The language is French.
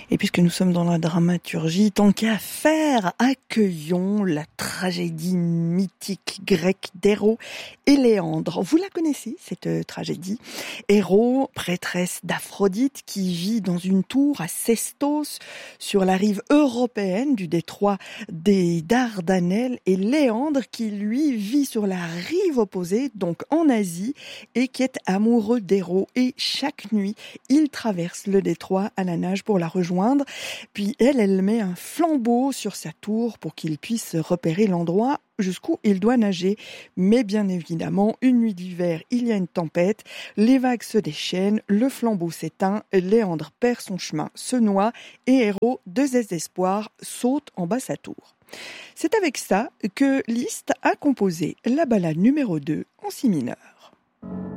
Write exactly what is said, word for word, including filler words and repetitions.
Et puisque nous sommes dans la dramaturgie, tant qu'à faire, accueillons la tragédie mythique grecque d'Héro et Léandre. Vous la connaissez, cette tragédie? Héro, prêtresse d'Aphrodite, qui vit dans une tour à Sestos, sur la rive européenne du détroit des Dardanelles, et Léandre, qui lui vit sur la rive opposée, donc en Asie, et qui est amoureux d'Héro. Et chaque nuit, il traverse le détroit à la nage pour la rejoindre. Puis elle, elle met un flambeau sur sa tour pour qu'il puisse repérer l'endroit jusqu'où il doit nager. Mais bien évidemment, une nuit d'hiver, il y a une tempête, les vagues se déchaînent, le flambeau s'éteint, Léandre perd son chemin, se noie, et Héro, désespoir, saute en bas sa tour. C'est avec ça que Liszt a composé la ballade numéro deux en si mineur.